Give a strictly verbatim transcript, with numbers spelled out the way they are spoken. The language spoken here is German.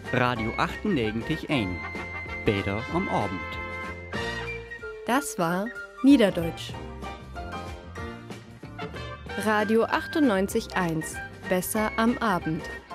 Radio achtundnegenzig Eén. Beter am Abend. Das war Niederdeutsch. Radio achtundneunzig Komma eins. Besser am Abend.